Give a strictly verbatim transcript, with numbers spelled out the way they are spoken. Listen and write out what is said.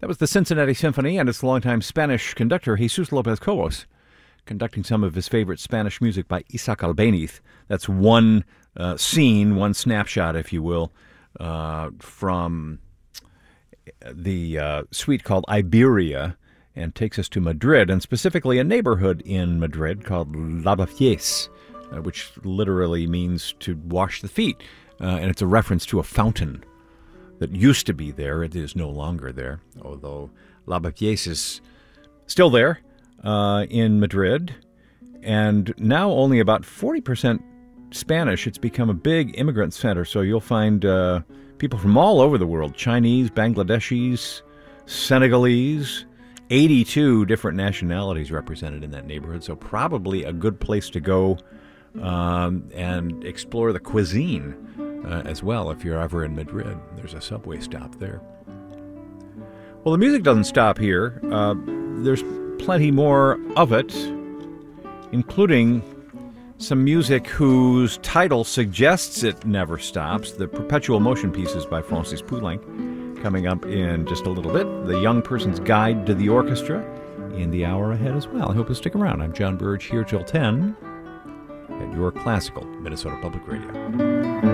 That was the Cincinnati Symphony and its longtime Spanish conductor, Jesus Lopez Cobos, conducting some of his favorite Spanish music by Isaac Albéniz. That's one uh, scene, one snapshot, if you will, uh, from the uh, suite called Iberia, and takes us to Madrid, and specifically a neighborhood in Madrid called Lavapiés, uh, which literally means to wash the feet. Uh, and it's a reference to a fountain that used to be there. It is no longer there, although Lavapiés is still there uh, in Madrid. And now only about forty percent Spanish. It's become a big immigrant center, so you'll find uh, people from all over the world, Chinese, Bangladeshis, Senegalese, eighty-two different nationalities represented in that neighborhood, so probably a good place to go um, and explore the cuisine uh, as well if you're ever in Madrid. There's a subway stop there. Well, the music doesn't stop here. Uh, there's plenty more of it, including some music whose title suggests it never stops. The Perpetual Motion Pieces by Francis Poulenc, coming up in just a little bit. The Young Person's Guide to the Orchestra in the hour ahead as well. I hope you'll stick around. I'm John Burge, here till ten at your classical Minnesota Public Radio.